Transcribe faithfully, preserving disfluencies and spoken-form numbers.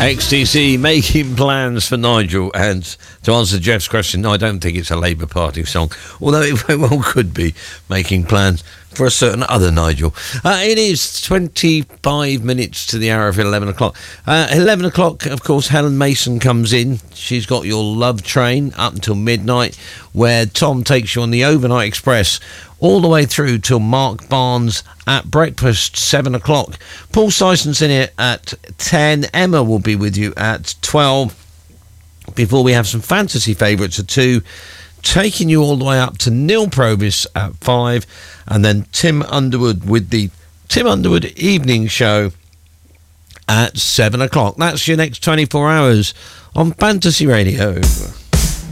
X T C making plans for Nigel, and to answer Jeff's question, no, I don't think it's a Labour Party song, although it very well could be making plans for a certain other Nigel. Uh, it is twenty-five minutes to the hour of eleven o'clock. Uh, eleven o'clock, of course, Helen Mason comes in. She's got your Love Train up until midnight, where Tom takes you on the Overnight Express all the way through till Mark Barnes at breakfast, seven o'clock. Paul Syson's in it at ten. Emma will be with you at twelve. Before we have some fantasy favourites at two, taking you all the way up to Neil Probus at five, and then Tim Underwood with the Tim Underwood Evening Show at seven o'clock. That's your next twenty-four hours on Fantasy Radio.